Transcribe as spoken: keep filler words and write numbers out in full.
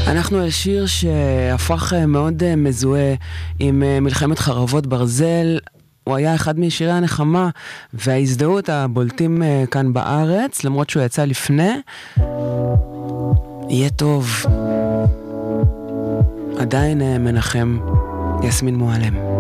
אנחנו על שיר שהפך מאוד מזוהה עם מלחמת חרבות ברזל. הוא היה אחד משירי הנחמה וההזדהות הבולטים כאן בארץ, למרות שהוא יצא לפני. יהיה טוב. עדיין מנחם. יסמין מועלם.